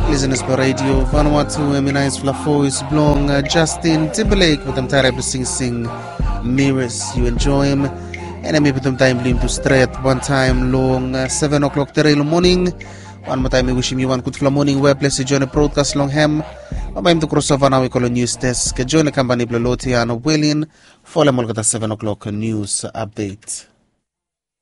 Listeners per radio, Vanuatu, Eminence Flafo is Blong, Justin Timberlake with them Tare Sing Mirrors, you enjoy him. And I with them time blim to straight one time long 7 o'clock in the morning. One more time we wish you one good morning where place to join the broadcast long ham. I'm to cross over now we call a news desk. Join the company Blalotiano Willian for the 7 o'clock news update.